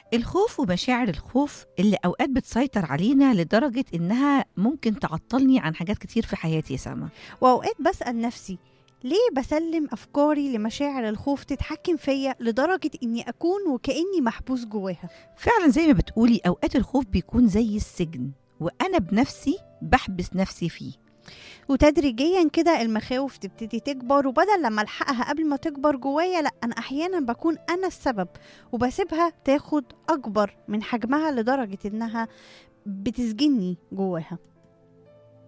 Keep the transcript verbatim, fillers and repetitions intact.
الخوف ومشاعر الخوف اللي أوقات بتسيطر علينا لدرجة إنها ممكن تعطلني عن حاجات كتير في حياتي يا سما. وأوقات بسأل نفسي، ليه بسلم أفكاري لمشاعر الخوف تتحكم فيا لدرجة إني أكون وكأني محبوس جواها؟ فعلا زي ما بتقولي أوقات الخوف بيكون زي السجن، وأنا بنفسي بحبس نفسي فيه. وتدريجيا كده المخاوف تبتدي تكبر، وبدل لما ألحقها قبل ما تكبر جوايا، لأ، أنا أحيانا بكون أنا السبب وبسيبها تاخد أكبر من حجمها لدرجة إنها بتسجني جواها.